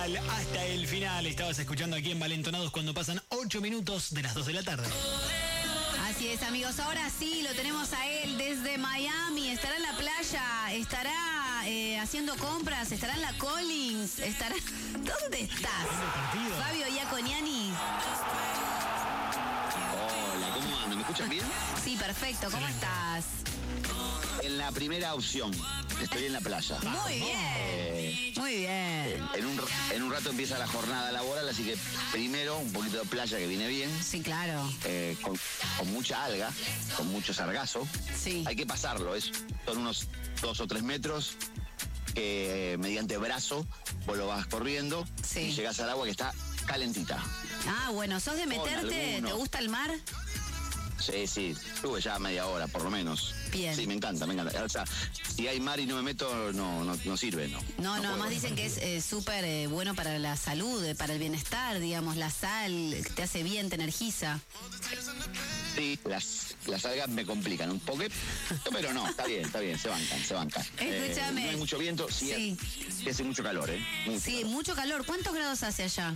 final, hasta el final. Estabas escuchando aquí en Valentonados cuando pasan 8 minutos de las 2 de la tarde. Así es, amigos. Ahora sí, lo tenemos a él desde Miami. Estará en la playa, estará haciendo compras, estará en la Collins, estará... ¿Dónde estás? Fabio Iaconiani. Hola, ¿cómo andan? ¿Me escuchan bien? Sí, perfecto. ¿Cómo estás? En la primera opción, estoy en la playa. Muy bien. Muy bien. En un rato empieza la jornada laboral, así que primero un poquito de playa que viene bien. Sí, claro. Con mucha alga, con mucho sargazo. Sí. Hay que pasarlo, son unos 2 o 3 metros que mediante brazo vos lo vas corriendo y llegás al agua que está calentita. Ah, bueno, ¿sos de meterte? ¿Te gusta el mar? Sí, estuve ya media hora, por lo menos. Bien. Sí, me encanta. O sea, si hay mar y no me meto, no sirve, ¿no? No, además dicen que es súper bueno para la salud, para el bienestar, digamos, la sal, te hace bien, te energiza. Sí, las algas me complican un poco, pero no, está bien, se bancan. Escúchame. No hay mucho viento, sí. Hace mucho calor, Mucho calor. ¿Cuántos grados hace allá?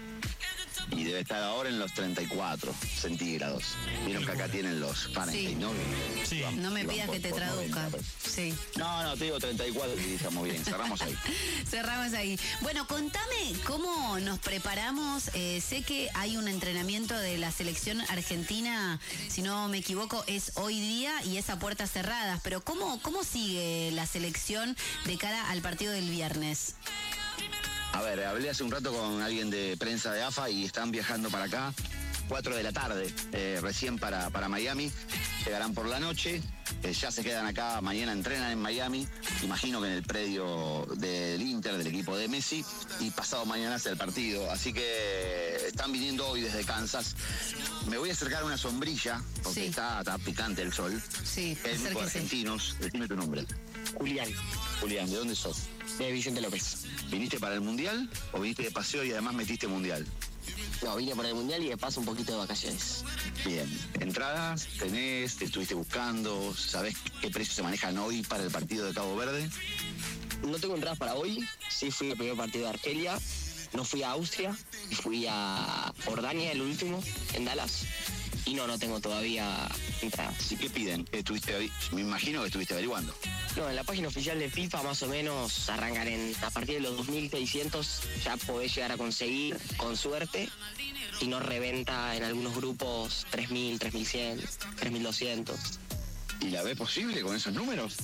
Y debe estar ahora en los 34 centígrados. Vieron que acá tienen los Fahrenheit, ¿no? Sí. No me pidas que te traduzca. Sí. No, te digo 34 y estamos bien, cerramos ahí. Cerramos ahí. Bueno, contame cómo nos preparamos. Sé que hay un entrenamiento de la selección argentina, si no me equivoco, es hoy día y es a puertas cerradas. Pero ¿cómo sigue la selección de cara al partido del viernes? A ver, hablé hace un rato con alguien de prensa de AFA y están viajando para acá, 4 de la tarde, recién para Miami. Llegarán por la noche, ya se quedan acá, mañana entrenan en Miami, imagino que en el predio del Inter, del equipo de Messi, y pasado mañana hace el partido. Así que están viniendo hoy desde Kansas. Me voy a acercar a una sombrilla, porque está picante el sol. Sí, técnico argentinos, decime tu nombre. Julián, ¿de dónde sos? de Vicente López. ¿Viniste para el Mundial o viniste de paseo y además metiste Mundial? No, vine para el Mundial y de paso un poquito de vacaciones. Bien, entradas tenés, te estuviste buscando, ¿sabés qué precios se manejan hoy para el partido de Cabo Verde? No tengo entradas para hoy, sí fui al primer partido de Argelia, no fui a Austria, fui a Jordania, el último, en Dallas. Y no tengo todavía entradas. ¿Y qué piden? Me imagino que estuviste averiguando. No, en la página oficial de FIFA más o menos arrancan a partir de los 2.600, ya podés llegar a conseguir, con suerte, si no reventa en algunos grupos 3.000, 3.100, 3.200. ¿Y la ves posible con esos números?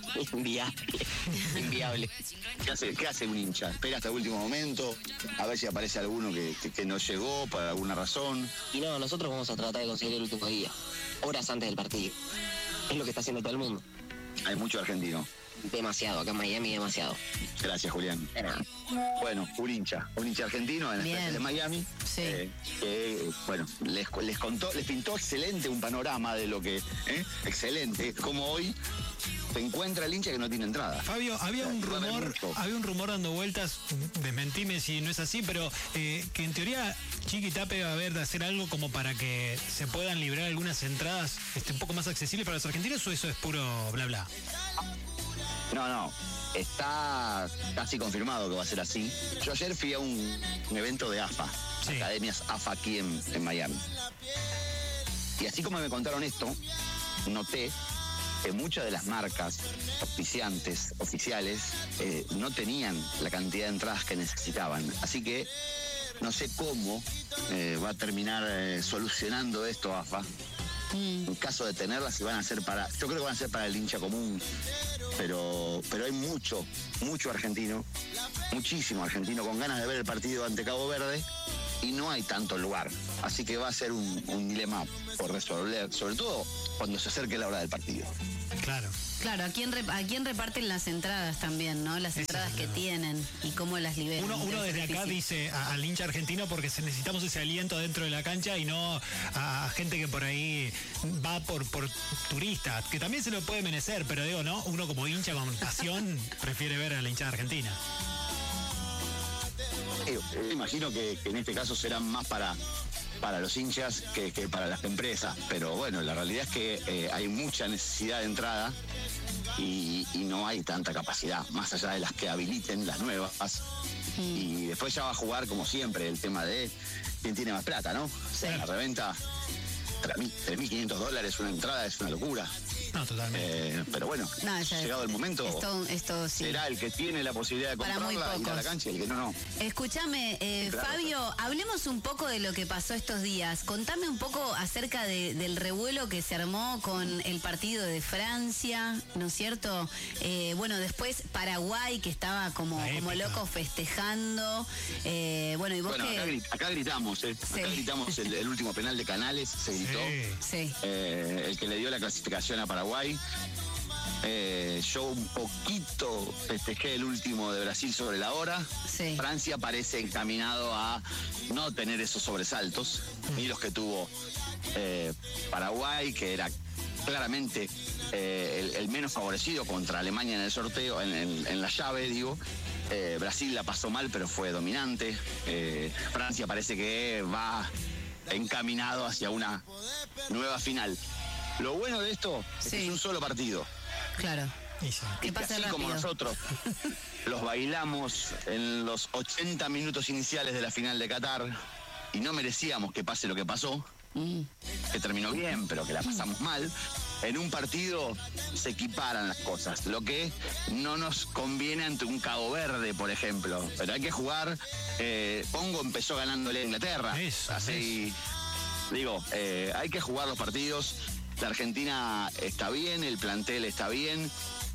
Inviable. ¿Qué hace un hincha? ¿Espera hasta el último momento? A ver si aparece alguno que no llegó por alguna razón. Y no, nosotros vamos a tratar de conseguir el último día, horas antes del partido. Es lo que está haciendo todo el mundo. Hay mucho argentino. Demasiado, acá en Miami demasiado. Gracias, Julián. Bueno, un hincha argentino en las playas de Miami. Sí. Bueno, les pintó excelente un panorama de lo que, excelente, como hoy se encuentra el hincha que no tiene entrada. Fabio, había un rumor dando vueltas, desmentime si no es así, pero que en teoría Chiqui Tapia va a haber de hacer algo como para que se puedan librar algunas entradas un poco más accesibles para los argentinos, o eso es puro bla bla. No, está casi confirmado que va a ser así. Yo ayer fui a un evento de AFA, Academias AFA aquí en Miami. Y así como me contaron esto, noté que muchas de las marcas auspiciantes, oficiales, no tenían la cantidad de entradas que necesitaban. Así que no sé cómo va a terminar solucionando esto AFA. En caso de tenerlas, si van a ser yo creo que van a ser para el hincha común, pero hay mucho argentino, muchísimo argentino con ganas de ver el partido ante Cabo Verde y no hay tanto lugar, así que va a ser un dilema por resolver, sobre todo cuando se acerque la hora del partido. Claro, ¿a quién reparten las entradas también, no? Las entradas que tienen y cómo las liberan. Uno desde acá dice al hincha argentino porque necesitamos ese aliento dentro de la cancha y no a gente que por ahí va por turista, que también se lo puede merecer, pero digo, ¿no? Uno como hincha con pasión prefiere ver a la hinchada argentina. Imagino que en este caso serán más para los hinchas que para las empresas, pero bueno, la realidad es que hay mucha necesidad de entrada y no hay tanta capacidad, más allá de las que habiliten, las nuevas. Y después ya va a jugar, como siempre, el tema de quién tiene más plata, ¿no? Sí. La reventa, $3.500 una entrada es una locura. No, totalmente. Pero bueno, llegado el momento, esto sí. será el que tiene la posibilidad de Para muy comprarla, ir a la pocos. cancha, y el que no. Escúchame, Claro. Fabio, hablemos un poco de lo que pasó estos días. Contame un poco acerca del revuelo que se armó con el partido de Francia, ¿no es cierto? Bueno, después Paraguay, que estaba como loco festejando. Bueno, y vos acá gritamos, Sí. Acá gritamos el último penal de Canales, se gritó. Sí. El que le dio la clasificación a Paraguay. Yo un poquito festejé el último de Brasil sobre la hora. Sí. Francia parece encaminado a no tener esos sobresaltos, ni los que tuvo Paraguay, que era claramente el menos favorecido contra Alemania en el sorteo, en la llave, digo. Brasil la pasó mal, pero fue dominante. Francia parece que va encaminado hacia una nueva final. Lo bueno de esto es que es un solo partido. Claro. Y sí. Que Y que pase así como rápido. nosotros los bailamos en los 80 minutos iniciales de la final de Qatar y no merecíamos que pase lo que pasó, que terminó bien, pero que la pasamos mal, en un partido se equiparan las cosas, lo que no nos conviene ante un Cabo Verde, por ejemplo. Pero hay que jugar. Congo empezó ganándole a Inglaterra. Así, digo, hay que jugar los partidos. La Argentina está bien, el plantel está bien.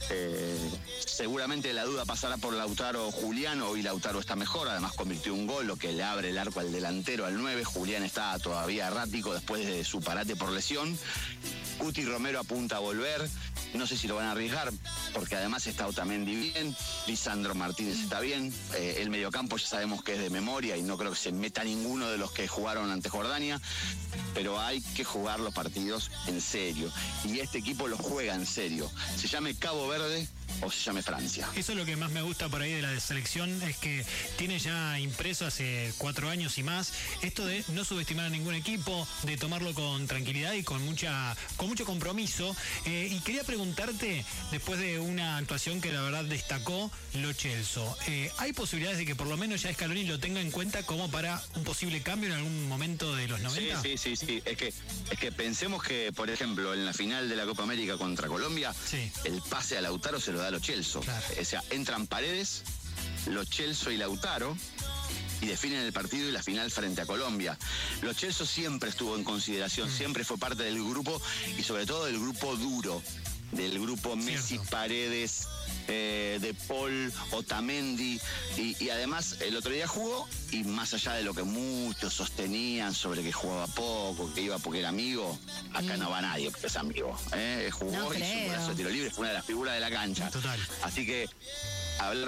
Seguramente la duda pasará por Lautaro o Julián. Hoy Lautaro está mejor, además convirtió un gol, lo que le abre el arco al delantero, al 9. Julián está todavía errático después de su parate por lesión. Cuti Romero apunta a volver. No sé si lo van a arriesgar, porque además está Otamendi bien, Lisandro Martínez está bien, el mediocampo ya sabemos que es de memoria y no creo que se meta ninguno de los que jugaron ante Jordania, pero hay que jugar los partidos en serio, y este equipo los juega en serio, se llame Cabo Verde o se llame Francia. Eso es lo que más me gusta por ahí de la selección, es que tiene ya impreso hace 4 años y más esto de no subestimar a ningún equipo, de tomarlo con tranquilidad y con mucho compromiso. Y quería preguntarte, después de una actuación que la verdad destacó Lo Celso, ¿hay posibilidades de que por lo menos ya Scaloni lo tenga en cuenta como para un posible cambio en algún momento de los 90? Sí. Es que pensemos que, por ejemplo, en la final de la Copa América contra Colombia, el pase a Lautaro se lo da Lo Celso. Claro. O sea, entran Paredes, Lo Celso y Lautaro y definen el partido y la final frente a Colombia. Lo Celso siempre estuvo en consideración, siempre fue parte del grupo y sobre todo del grupo duro, del grupo Messi, Paredes, De Paul, Otamendi, y además el otro día jugó, y más allá de lo que muchos sostenían sobre que jugaba poco, que iba porque era amigo, acá no va nadie porque es amigo. Jugó No y su creo. golazo de tiro libre fue una de las figuras de la cancha. Total. Así que hablar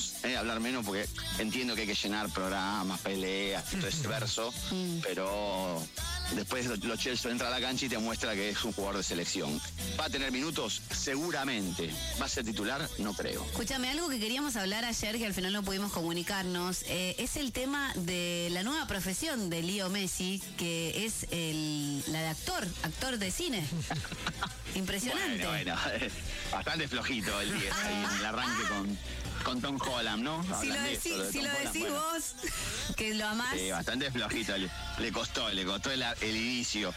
menos porque entiendo que hay que llenar programas, peleas, todo ese verso, pero después Lo Celso entra a la cancha y te muestra que es un jugador de selección. ¿Va a tener minutos? Seguramente. ¿Va a ser titular? No creo. Escúchame, algo que queríamos hablar ayer que al final no pudimos comunicarnos, es el tema de la nueva profesión de Leo Messi, que es la de actor de cine. Impresionante. Bueno, bastante flojito el 10 ahí en el arranque con Tom Holland, ¿no? Si lo Hablan de decís, eso, de Tom Holland, bueno. vos, que lo amás. Sí, bastante flojito, le costó el inicio,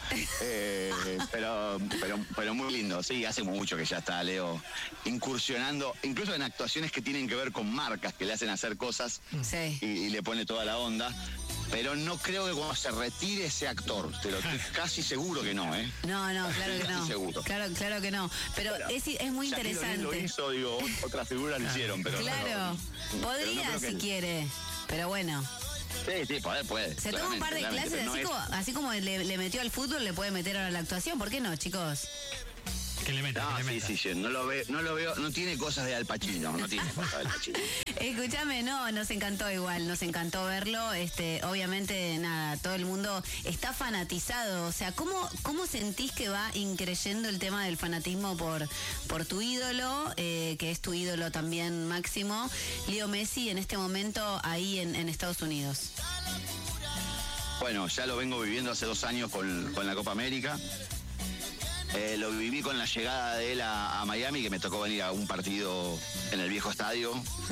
pero muy lindo. Sí, hace mucho que ya está Leo incursionando, incluso en actuaciones que tienen que ver con marcas que le hacen hacer cosas Sí. y le pone toda la onda. Pero no creo que cuando se retire ese actor, te lo estoy casi seguro que no, ¿eh? No, claro que Casi no. seguro. Claro que no. Pero es muy Shaquille O'Neal interesante. lo hizo, digo, otras figuras lo hicieron, pero Claro, pero podría no creo que si él. quiere, pero bueno. Sí, puede. Se toma un par de claramente, clases, pero no así como le metió al fútbol, le puede meter ahora a la actuación. ¿Por qué no, chicos? Que le meta, No, que le meta. sí, no lo veo, no tiene cosas de Al Pacino, no tiene cosas de Al Pacino. Escúchame, nos encantó igual, nos encantó verlo. Obviamente, nada, todo el mundo está fanatizado. O sea, ¿cómo sentís que va increyendo el tema del fanatismo por tu ídolo, que es tu ídolo también máximo, Leo Messi, en este momento ahí en Estados Unidos? Bueno, ya lo vengo viviendo hace 2 años con la Copa América. Lo viví con la llegada de él a Miami, que me tocó venir a un partido en el viejo estadio.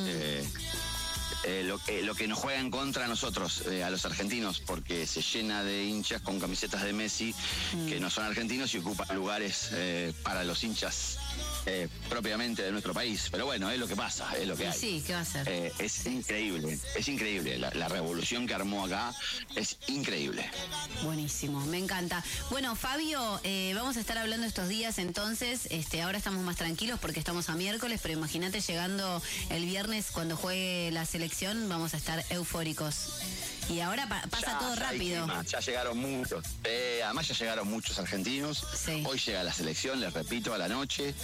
Lo que nos juega en contra a nosotros, a los argentinos, porque se llena de hinchas con camisetas de Messi que no son argentinos y ocupan lugares para los hinchas propiamente de nuestro país. Pero bueno, es lo que pasa, es lo que hay. Sí, ¿qué va a hacer? Es increíble. La revolución que armó acá es increíble. Buenísimo, me encanta. Bueno, Fabio, vamos a estar hablando estos días entonces. Ahora estamos más tranquilos porque estamos a miércoles, pero imagínate llegando el viernes cuando juegue la selección, vamos a estar eufóricos. Y ahora pasa todo rápido. Ya llegaron muchos. Además ya llegaron muchos argentinos. Sí. Hoy llega la selección, les repito, a la noche.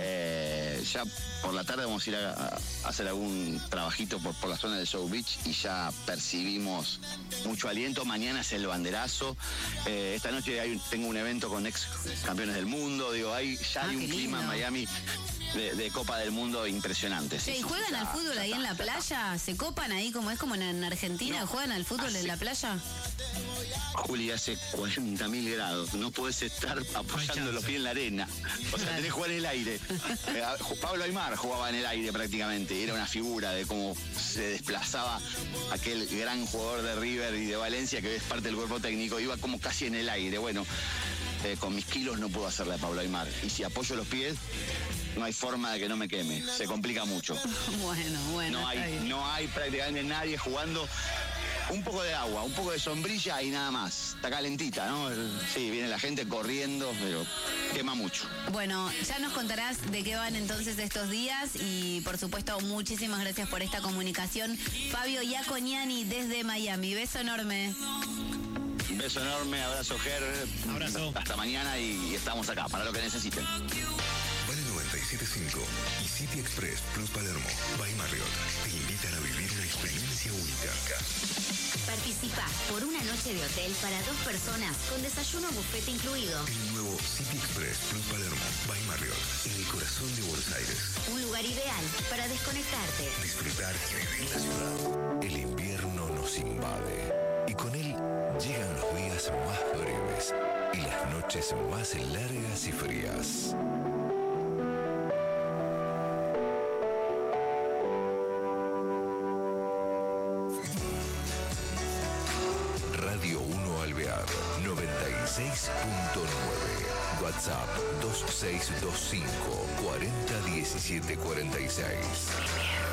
Ya por la tarde vamos a ir a hacer algún trabajito por la zona de South Beach y ya percibimos mucho aliento. Mañana es el banderazo. Esta noche tengo un evento con ex campeones del mundo. Digo, hay un clima en Miami de Copa del Mundo impresionante. Sí, ¿y juegan al fútbol ahí en la playa? ¿Se copan ahí como en Argentina? ¿Juegan al fútbol en la playa? Juli, hace 40.000 grados. No podés estar apoyando los pies en la arena. O sea, tenés que jugar en el aire. Pablo Aimar jugaba en el aire prácticamente. Era una figura de cómo se desplazaba aquel gran jugador de River y de Valencia, que es parte del cuerpo técnico. Iba como casi en el aire. Bueno, con mis kilos no puedo hacerle a Pablo Aimar. Y si apoyo los pies, no hay forma de que no me queme. Se complica mucho. Bueno. No hay prácticamente nadie jugando. Un poco de agua, un poco de sombrilla y nada más. Está calentita, ¿no? Sí, viene la gente corriendo, pero quema mucho. Bueno, ya nos contarás de qué van entonces estos días y por supuesto muchísimas gracias por esta comunicación. Fabio Iacognani desde Miami. Beso enorme. Un beso enorme, abrazo Ger. Abrazo. Hasta mañana y estamos acá para lo que necesiten. Vale 97.5 y City Express Plus Palermo by Marriott te invitan a vivir una experiencia única. Participa por una noche de hotel para 2 personas con desayuno buffet incluido. El nuevo City Express Plus Palermo by Marriott en el corazón de Buenos Aires. Un lugar ideal para desconectarte. Disfrutar y vivir la ciudad. El invierno nos invade y con él llegan los días más breves y las noches más largas y frías. Radio 1 Alvear 96.9. WhatsApp 2625 40 17 46.